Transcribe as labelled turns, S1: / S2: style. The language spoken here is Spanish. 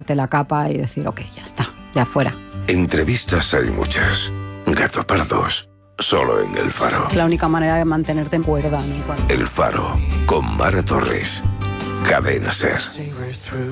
S1: quitarte la capa y decir, ok, ya está, ya fuera.
S2: Entrevistas hay muchas. Gato Pardos, solo en El Faro.
S1: Es la única manera de mantenerte en cuerda, ¿no?
S2: El Faro, con Mara Torres. Cadena Ser.